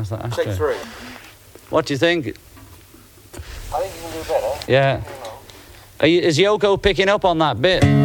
How's that? Take 3. What do you think? I think you can do better. Yeah. Is Yoko picking up on that bit?